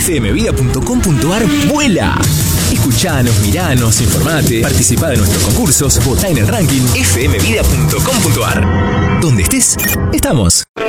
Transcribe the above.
fmvida.com.ar vuela. Escuchanos, miranos, informate, participá de nuestros concursos, votá en el ranking fmvida.com.ar. Donde estés, estamos.